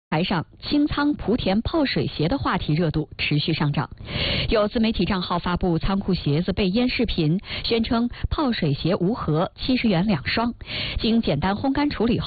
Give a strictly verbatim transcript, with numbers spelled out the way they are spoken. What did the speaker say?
台上清仓莆田泡水鞋的话题热度持续上涨，有自媒体账号发布仓库鞋子被淹视频，宣称泡水鞋无核，七十元两双，经简单烘干处理后。